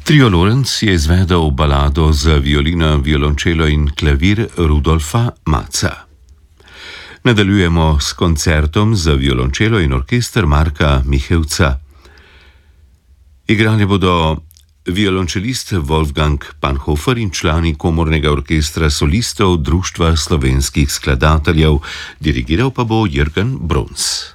Trio Lorenz je izvedel balado za violino, violončelo in klavir Rudolfa Matza. Nadaljujemo s koncertom za violončelo in orkester Marka Mihevca. Igrali bodo violončelist Wolfgang Panhofer in člani komornega orkestra solistov Društva slovenskih skladateljev, dirigiral pa bo Jürgen Bruns.